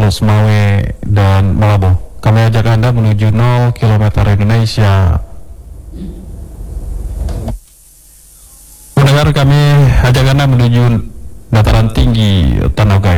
Losmawe dan Malabo. Kami ajak Anda menuju 0 km Indonesia. Mendengar, kami ajak Anda menuju dataran tinggi Tanah Gai.